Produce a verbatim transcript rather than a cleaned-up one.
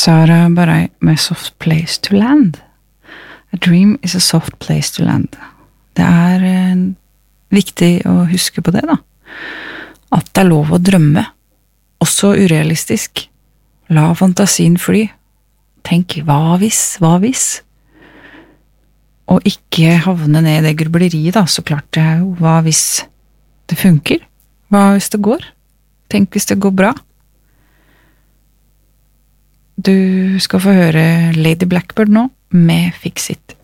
Sara Bareil med Soft Place to Land. A dream is a soft place to land. Det er eh, viktig å huske på det, da. At det er lov å drømme. Også urealistisk. La fantasien fly. Tenk, hva hvis, hva hvis? Og ikke havne ned i det grubleriet, da. Så klart det er jo, hva hvis det funker? Hva hvis det går? Tenk hvis det går bra. Du skal få høre Lady Blackbird nå, med Fix It.